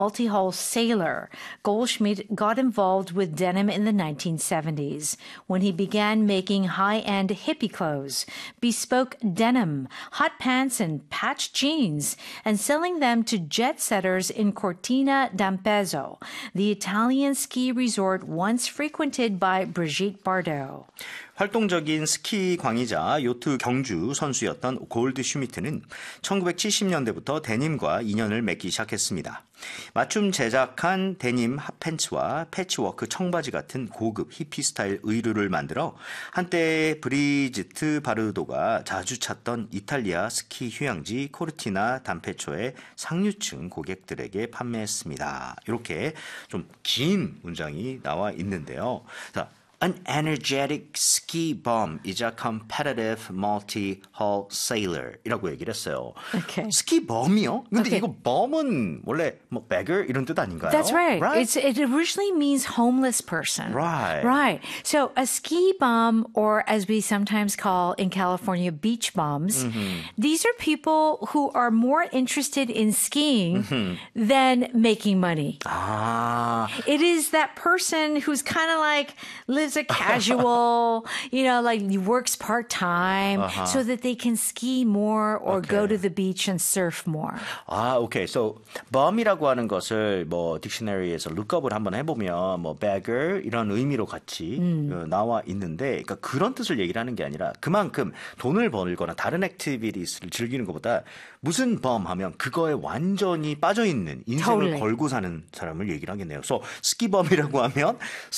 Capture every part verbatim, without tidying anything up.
multi-hull sailor, Goldschmidt got involved with denim in the nineteen seventies when he began making high-end hippie clothes, bespoke denim, hot pants, and patch jeans, and selling them to jet setters in Cortina d'Ampezzo, the Italian ski resort once frequented by Brigitte Bardot. 활동적인 스키 광이자 요트 경주 선수였던 골드 슈미트는 천구백칠십 년대부터 데님과 인연을 맺기 시작했습니다. 맞춤 제작한 데님 핫팬츠와 패치워크 청바지 같은 고급 히피 스타일 의류를 만들어 한때 브리지트 바르도가 자주 찾던 이탈리아 스키 휴양지 코르티나 담페초의 상류층 고객들에게 판매했습니다. 이렇게 좀 긴 문장이 나와 있는데요. 자, An energetic ski bum is a competitive multi-hull sailor 이라고 얘기를 했어요. Okay. 스키 범이요? 근데 Okay. 이거 범은 원래 뭐 beggar 이런 뜻 아닌가요? That's right. right? It's, it originally means homeless person. Right. Right. So a ski bum, or as we sometimes call in California, beach bums, mm-hmm. these are people who are more interested in skiing mm-hmm. than making money. 아. It is that person who's kind of like lives a casual, you know, like works part-time uh-huh. so that they can ski more or okay. go to the beach and surf more. 아, 오케이. So, bum이라고 하는 것을 뭐 딕셔너리에서 룩업을 한번 해보면 뭐 beggar 이런 의미로 같이 음. 나와 있는데, 그러니까 그런 뜻을 얘기를 하는 게 아니라 그만큼 돈을 벌거나 다른 액티비티스를 즐기는 것보다 무슨 bum 하면 그거에 완전히 빠져있는 인생을 totally. 걸고 사는 사람을 얘기를 하겠네요. So, 스키범이라고 하면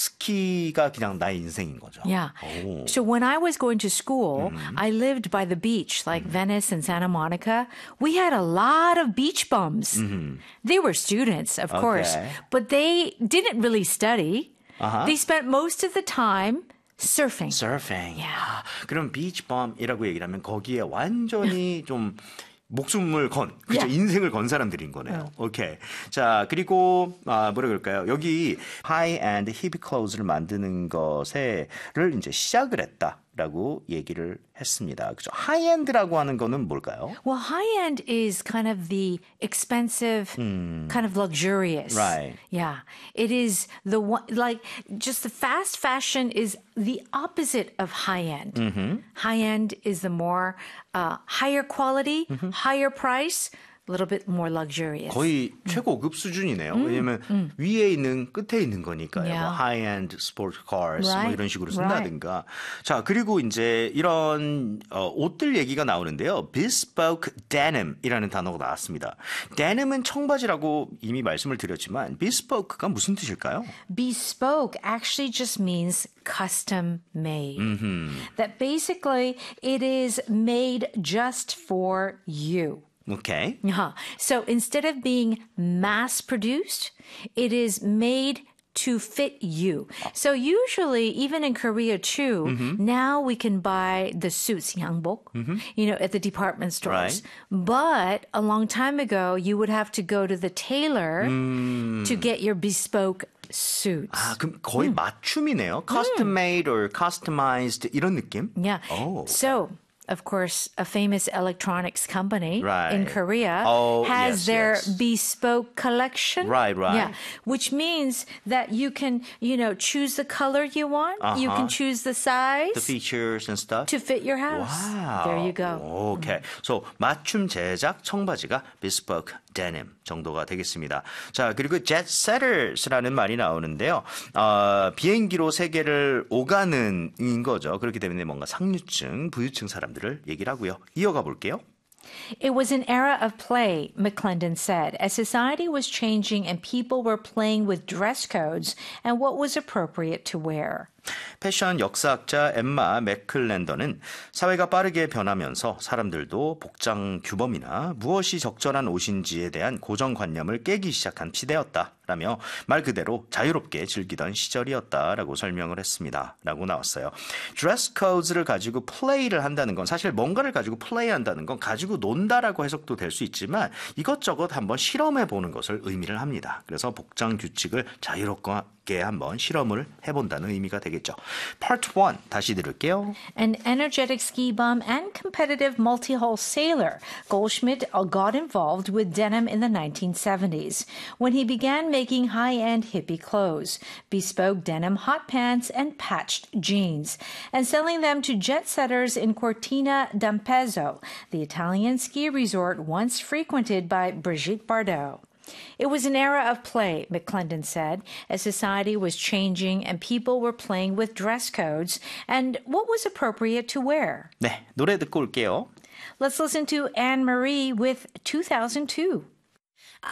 스키가 그냥 나의 인생인 거죠. Yeah. 오. So when I was going to school, mm-hmm. I lived by the beach, like mm-hmm. Venice and Santa Monica. We had a lot of beach bums. Mm-hmm. They were students, of okay. course, but they didn't really study. Uh-huh. They spent most of the time surfing. Surfing. Yeah. 아, 그럼 비치 범이라고 얘기를 하면 거기에 완전히 좀 목숨을 건, 그죠? Yeah. 인생을 건 사람들인 거네요. Yeah. 오케이. 자, 그리고, 아, 뭐라 그럴까요? 여기 high-end hippie clothes를 만드는 것에를 이제 시작을 했다라고 얘기를 했습니다. 그죠? high-end라고 하는 거는 뭘까요? Well, high-end is kind of the expensive, mm. kind of luxurious. Right. Yeah. It is the one, like, just the fast fashion is the opposite of high-end. Mm-hmm. High-end is the more uh, higher quality, mm-hmm. higher price, a little bit more luxurious. 거의 음. 최고급 수준이네요. 음, 왜냐하면 음. 위에 있는 끝에 있는 거니까요. Yeah. 뭐 high-end sports cars right. 뭐 이런 식으로 쓴다든가. Right. 자, 그리고 이제 이런 어, 옷들 얘기가 나오는데요. bespoke denim이라는 단어가 나왔습니다. denim은 청바지라고 이미 말씀을 드렸지만 bespoke가 무슨 뜻일까요? Bespoke actually just means custom made. Mm-hmm. That basically it is made just for you. Okay. Uh-huh. So instead of being mass produced, it is made to fit you. So usually, even in Korea too, mm-hmm. now we can buy the suits, 양복, mm-hmm. you know, at the department stores. Right. But a long time ago, you would have to go to the tailor mm. to get your bespoke suits. 아, 그럼 거의 음. 맞춤이네요. Custom made or customized 이런 느낌? Yeah. Oh. So, of course, a famous electronics company right. in Korea oh, has yes, their yes. bespoke collection. Right, right. Yeah, which means that you can, you know, choose the color you want. Uh-huh. You can choose the size. The features and stuff. To fit your house. Wow. There you go. Okay. So, 맞춤 제작 청바지가 bespoke denim 정도가 되겠습니다. 자, 그리고 jet setters라는 말이 나오는데요. 어, 비행기로 세계를 오가는 인 거죠. 그렇기 때문에 뭔가 상류층, 부유층 사람들을 얘기를 하고요. 이어가 볼게요. It was an era of play, McClendon said, as society was changing and people were playing with dress codes and what was appropriate to wear. 패션 역사학자 엠마 맥클랜더는 사회가 빠르게 변하면서 사람들도 복장 규범이나 무엇이 적절한 옷인지에 대한 고정관념을 깨기 시작한 시대였다라며 말 그대로 자유롭게 즐기던 시절이었다라고 설명을 했습니다. 라고 나왔어요. 드레스 코드를 가지고 플레이를 한다는 건 사실 뭔가를 가지고 플레이한다는 건 가지고 논다라고 해석도 될 수 있지만 이것저것 한번 실험해 보는 것을 의미를 합니다. 그래서 복장 규칙을 자유롭게 있게 한번 실험을 해본다는 의미가 되겠죠. Part one 다시 들을게요. An energetic ski bum and competitive multi-hull sailor, Goldschmidt got involved with denim in the nineteen seventies when he began making high-end hippie clothes, bespoke denim hot pants and patched jeans, and selling them to jet-setters in Cortina d'Ampezzo, the Italian ski resort once frequented by Brigitte Bardot. It was an era of play, McClendon said, as society was changing and people were playing with dress codes and what was appropriate to wear. 네, 노래 듣고 올게요. Let's listen to Anne Marie with two thousand two.